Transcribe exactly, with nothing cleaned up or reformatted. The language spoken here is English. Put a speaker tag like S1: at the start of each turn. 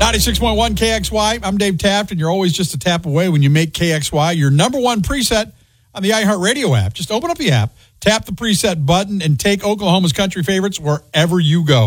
S1: ninety-six point one K X Y. I'm Dave Taft, and you're always just a tap away when you make K X Y your number one preset on the iHeartRadio app. Just open up the app, tap the preset button, and take Oklahoma's country favorites wherever you go.